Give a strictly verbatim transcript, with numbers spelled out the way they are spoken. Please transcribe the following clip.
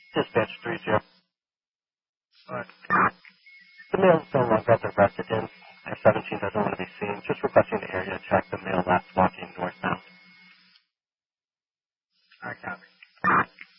Dispatch three zero. Alright. The male's no longer at the residence. F seventeen doesn't want to be seen. Just requesting the area check the male last walking